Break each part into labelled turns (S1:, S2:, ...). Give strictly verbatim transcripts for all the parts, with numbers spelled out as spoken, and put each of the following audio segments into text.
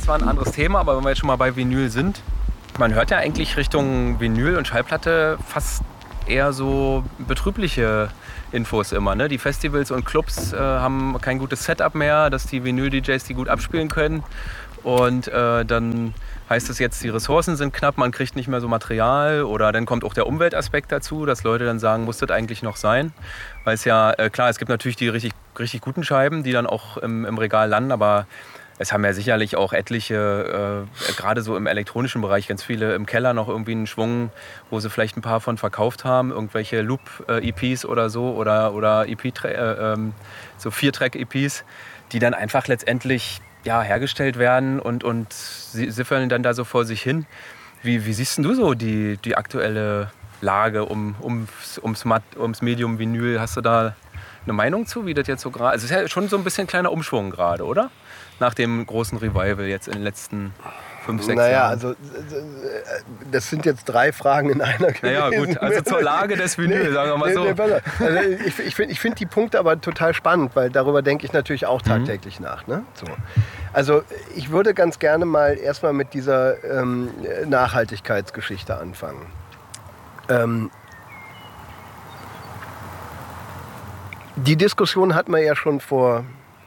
S1: zwar ein anderes Thema, aber wenn wir jetzt schon mal bei Vinyl sind, man hört ja eigentlich Richtung Vinyl und Schallplatte fast eher so betrübliche Infos immer. Ne? Die Festivals und Clubs äh, haben kein gutes Setup mehr, dass die Vinyl-D Js die gut abspielen können. Und äh, dann heißt es jetzt, die Ressourcen sind knapp, man kriegt nicht mehr so Material. Oder dann kommt auch der Umweltaspekt dazu, dass Leute dann sagen, muss das eigentlich noch sein? Weil es ja, äh, klar, es gibt natürlich die richtig, richtig guten Scheiben, die dann auch im, im Regal landen, aber es haben ja sicherlich auch etliche, äh, gerade so im elektronischen Bereich, ganz viele im Keller noch irgendwie einen Schwung, wo sie vielleicht ein paar von verkauft haben, irgendwelche Loop-E Ps oder so oder, oder E P, äh, ähm, so Vier-Track-E Ps, die dann einfach letztendlich ja, hergestellt werden und, und sie siffern dann da so vor sich hin. Wie, wie siehst du so die, die aktuelle Lage um, ums, ums, ums Medium Vinyl? Hast du da eine Meinung zu, wie das jetzt so gerade? Also es ist ja schon so ein bisschen kleiner Umschwung gerade, oder? Nach dem großen Revival jetzt in den letzten fünf, sechs
S2: naja,
S1: Jahren.
S2: also das sind jetzt drei Fragen in einer gewesen.
S1: Naja, gut, also zur Lage des Vinyl, nee, sagen wir mal so. Nee, nee,
S2: also ich ich finde ich find die Punkte aber total spannend, weil darüber denke ich natürlich auch tagtäglich mhm. nach. Ne? So. Also ich würde ganz gerne mal erstmal mit dieser ähm, Nachhaltigkeitsgeschichte anfangen. Ähm, die Diskussion hatten wir ja schon vor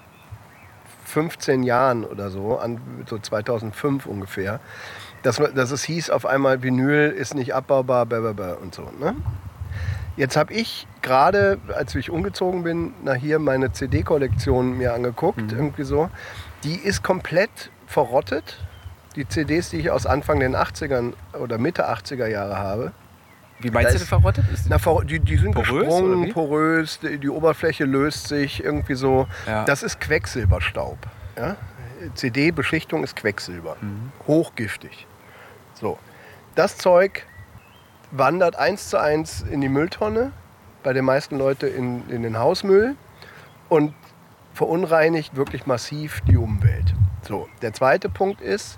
S2: fünfzehn Jahren oder so, an, so zweitausendfünf ungefähr, dass, dass es hieß auf einmal, Vinyl ist nicht abbaubar, blablabla und so. Ne? Jetzt habe ich gerade, als ich umgezogen bin, nach hier meine C D-Kollektion mir angeguckt, mhm. irgendwie so. Die ist komplett verrottet. Die C Ds, die ich aus Anfang den achtzigern oder Mitte achtziger Jahre habe.
S1: Wie meinst du das verrottet? Ist
S2: na, die, die sind
S1: porös,
S2: gesprungen, porös, die, die Oberfläche löst sich irgendwie so.
S1: Ja.
S2: Das ist Quecksilberstaub. Ja? C D-Beschichtung ist Quecksilber. Mhm. Hochgiftig. So. Das Zeug wandert eins zu eins in die Mülltonne, bei den meisten Leuten in, in den Hausmüll und verunreinigt wirklich massiv die Umwelt. So. Der zweite Punkt ist,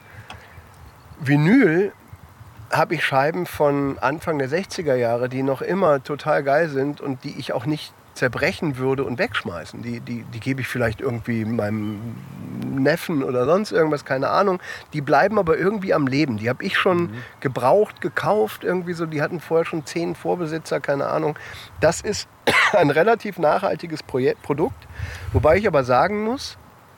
S2: Vinyl habe ich Scheiben von Anfang der sechziger Jahre, die noch immer total geil sind und die ich auch nicht zerbrechen würde und wegschmeißen. Die, die, die gebe ich vielleicht irgendwie meinem Neffen oder sonst irgendwas, keine Ahnung. Die bleiben aber irgendwie am Leben. Die habe ich schon mhm. gebraucht, gekauft, irgendwie so. Die hatten vorher schon zehn Vorbesitzer, keine Ahnung. Das ist ein relativ nachhaltiges Projekt, Produkt, wobei ich aber sagen muss,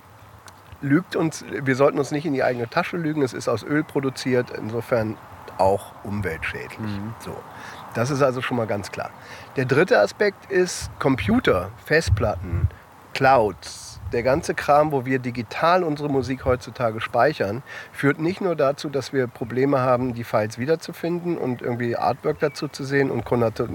S2: lügt uns, wir sollten uns nicht in die eigene Tasche lügen. Es ist aus Öl produziert, insofern auch umweltschädlich. Mhm. So. Das ist also schon mal ganz klar. Der dritte Aspekt ist Computer, Festplatten, Clouds. Der ganze Kram, wo wir digital unsere Musik heutzutage speichern, führt nicht nur dazu, dass wir Probleme haben, die Files wiederzufinden und irgendwie Artwork dazu zu sehen und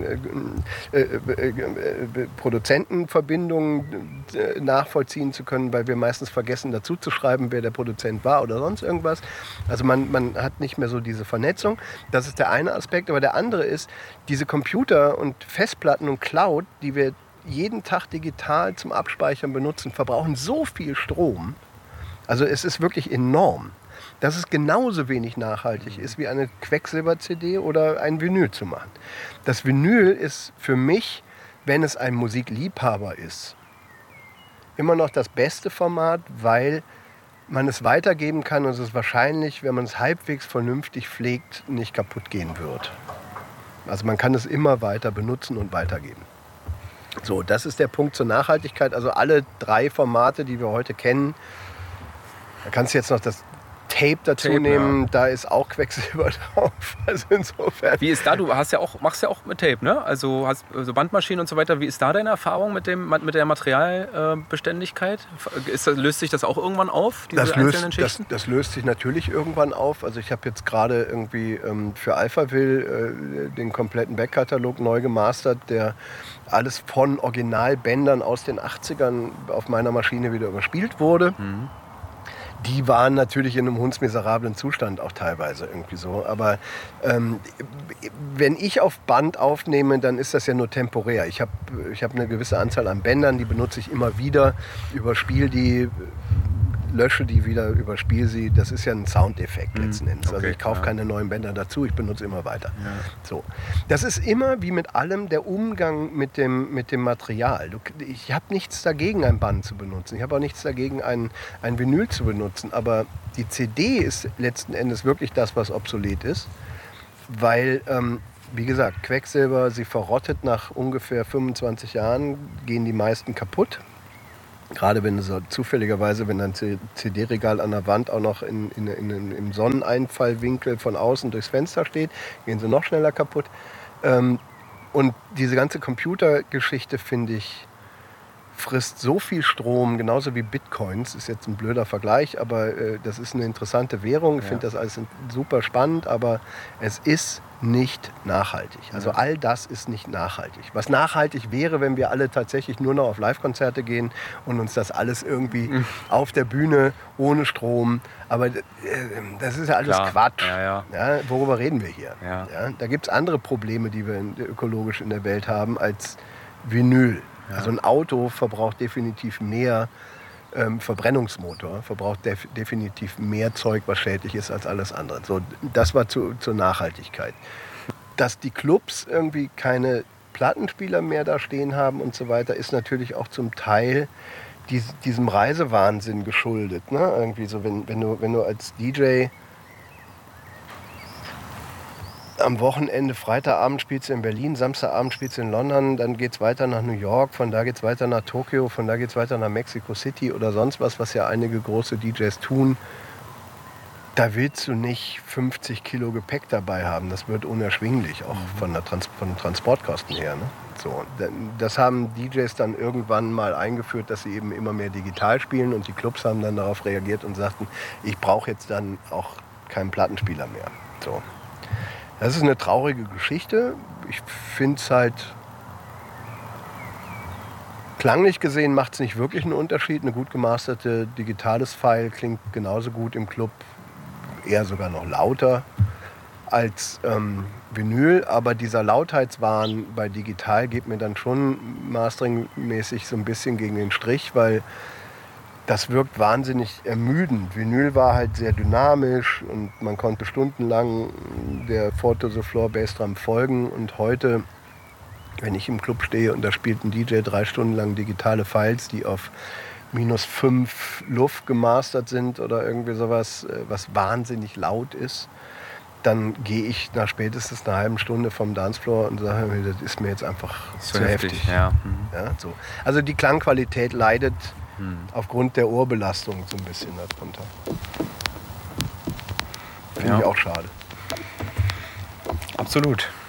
S2: äh, äh, äh, Produzentenverbindungen äh, nachvollziehen zu können, weil wir meistens vergessen dazu zu schreiben, wer der Produzent war oder sonst irgendwas. Also man, man hat nicht mehr so diese Vernetzung. Das ist der eine Aspekt. Aber der andere ist, diese Computer und Festplatten und Cloud, die wir jeden Tag digital zum Abspeichern benutzen, verbrauchen so viel Strom. Also es ist wirklich enorm, dass es genauso wenig nachhaltig ist, wie eine Quecksilber-C D oder ein Vinyl zu machen. Das Vinyl ist für mich, wenn es ein Musikliebhaber ist, immer noch das beste Format, weil man es weitergeben kann und es wahrscheinlich, wenn man es halbwegs vernünftig pflegt, nicht kaputt gehen wird. Also man kann es immer weiter benutzen und weitergeben. So, das ist der Punkt zur Nachhaltigkeit. Also alle drei Formate, die wir heute kennen, da kannst du jetzt noch das Tape dazu Tape, nehmen, ja. Da ist auch Quecksilber drauf. Also insofern.
S1: Wie ist da, du hast ja auch, machst ja auch mit Tape, ne? Also hast so Bandmaschinen und so weiter. Wie ist da deine Erfahrung mit, dem, mit der Materialbeständigkeit? Ist, löst sich das auch irgendwann auf, diese
S2: das
S1: einzelnen
S2: löst,
S1: Schichten?
S2: Das, das löst sich natürlich irgendwann auf. Also ich habe jetzt gerade irgendwie ähm, für Alphaville äh, den kompletten Backkatalog neu gemastert, der alles von Originalbändern aus den achtzigern auf meiner Maschine wieder überspielt wurde. Mhm. Die waren natürlich in einem hundsmiserablen Zustand auch teilweise irgendwie so. Aber ähm, wenn ich auf Band aufnehme, dann ist das ja nur temporär. Ich habe ich hab eine gewisse Anzahl an Bändern, die benutze ich immer wieder, überspiele die lösche die wieder, überspiele sie. Das ist ja ein Soundeffekt
S1: Mhm.
S2: letzten Endes. Also
S1: Okay,
S2: ich kaufe
S1: ja.
S2: keine neuen Bänder dazu, ich benutze immer weiter.
S1: Ja.
S2: So. Das ist immer wie mit allem der Umgang mit dem, mit dem Material. Du, ich habe nichts dagegen, ein Band zu benutzen. Ich habe auch nichts dagegen, ein, ein Vinyl zu benutzen. Aber die C D ist letzten Endes wirklich das, was obsolet ist. Weil, ähm, wie gesagt, Quecksilber, sie verrottet nach ungefähr fünfundzwanzig Jahren, gehen die meisten kaputt. Gerade wenn so zufälligerweise, wenn ein C D-Regal an der Wand auch noch in, in, in, im Sonneneinfallwinkel von außen durchs Fenster steht, gehen sie noch schneller kaputt. Ähm, und diese ganze Computergeschichte, finde ich, frisst so viel Strom, genauso wie Bitcoins. Ist jetzt ein blöder Vergleich, aber äh, das ist eine interessante Währung. Ich
S1: Ja.
S2: finde das alles super spannend, aber es ist nicht nachhaltig. Also
S1: Ja.
S2: all das ist nicht nachhaltig. Was nachhaltig wäre, wenn wir alle tatsächlich nur noch auf Live-Konzerte gehen und uns das alles irgendwie
S1: Mhm.
S2: auf der Bühne ohne Strom. Aber äh, das ist ja alles
S1: Klar.
S2: Quatsch.
S1: Ja, ja.
S2: Ja, worüber reden wir hier?
S1: Ja.
S2: Ja, da gibt es andere Probleme, die wir in, ökologisch in der Welt haben, als Vinyl.
S1: Ja.
S2: Also ein Auto verbraucht definitiv mehr ähm, Verbrennungsmotor, verbraucht def definitiv mehr Zeug, was schädlich ist als alles andere. So, das war zu, zur Nachhaltigkeit. Dass die Clubs irgendwie keine Plattenspieler mehr da stehen haben und so weiter, ist natürlich auch zum Teil dies, diesem Reisewahnsinn geschuldet. Ne? Irgendwie so, wenn, wenn, du, wenn du als D J am Wochenende, Freitagabend spielst du in Berlin, Samstagabend spielst du in London, dann geht es weiter nach New York, von da geht es weiter nach Tokio, von da geht es weiter nach Mexico City oder sonst was, was ja einige große D Js tun. Da willst du nicht fünfzig Kilo Gepäck dabei haben. Das wird unerschwinglich, auch von, der Trans von den Transportkosten her. Ne? So, das haben D Js dann irgendwann mal eingeführt, dass sie eben immer mehr digital spielen und die Clubs haben dann darauf reagiert und sagten, ich brauche jetzt dann auch keinen Plattenspieler mehr. So. Das ist eine traurige Geschichte. Ich finde es halt, klanglich gesehen macht es nicht wirklich einen Unterschied. Eine gut gemasterte digitales File klingt genauso gut im Club, eher sogar noch lauter als ähm, Vinyl. Aber dieser Lautheitswahn bei digital geht mir dann schon masteringmäßig so ein bisschen gegen den Strich, weil das wirkt wahnsinnig ermüdend. Vinyl war halt sehr dynamisch und man konnte stundenlang der Four to the Floor Bassdrum folgen. Und heute, wenn ich im Club stehe und da spielt ein D J drei Stunden lang digitale Files, die auf minus fünf Luft gemastert sind oder irgendwie sowas, was wahnsinnig laut ist, dann gehe ich nach spätestens einer halben Stunde vom Dancefloor und sage mir, das ist mir jetzt einfach
S1: So
S2: zu
S1: heftig,
S2: heftig.
S1: ja.
S2: Ja, so. Also die Klangqualität leidet
S1: Hm.
S2: aufgrund der Ohrbelastung so ein bisschen darunter. Finde
S1: Ja.
S2: ich auch schade.
S1: Absolut.